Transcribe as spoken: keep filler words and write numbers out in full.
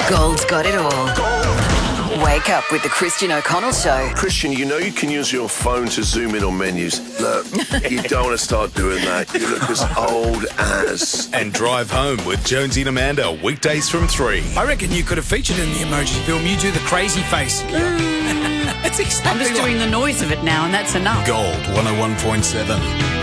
Gold's got it all. Wake up with the Christian O'Connell Show. Christian, you know you can use your phone to zoom in on menus. Look, you don't want to start doing that. You look as old as... And Drive Home with Jonesy and Amanda, weekdays from three. I reckon you could have featured in the Emoji film. You do the crazy face. It's exactly I'm just like... doing the noise of it now, and that's enough. Gold one oh one point seven.